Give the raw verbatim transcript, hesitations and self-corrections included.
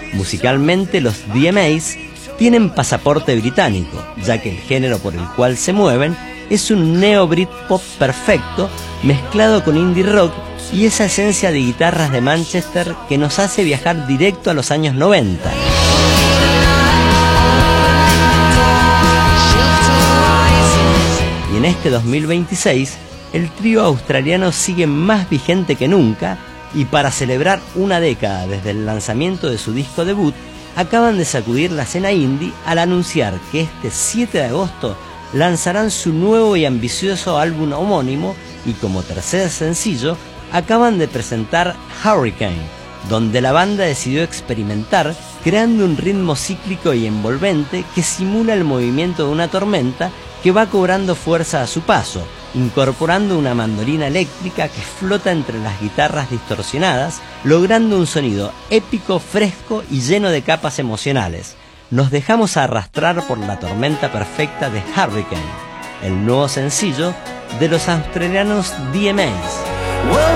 Musicalmente, los D M As tienen pasaporte británico, ya que el género por el cual se mueven es un neo-britpop perfecto mezclado con indie rock y esa esencia de guitarras de Manchester que nos hace viajar directo a los años noventa. Y en este dos mil veintiséis, el trío australiano sigue más vigente que nunca y para celebrar una década desde el lanzamiento de su disco debut, acaban de sacudir la escena indie al anunciar que este siete de agosto lanzarán su nuevo y ambicioso álbum homónimo y como tercer sencillo acaban de presentar Hurricane, donde la banda decidió experimentar creando un ritmo cíclico y envolvente que simula el movimiento de una tormenta que va cobrando fuerza a su paso, incorporando una mandolina eléctrica que flota entre las guitarras distorsionadas, logrando un sonido épico, fresco y lleno de capas emocionales. Nos dejamos arrastrar por la tormenta perfecta de Hurricane, el nuevo sencillo de los australianos D M As.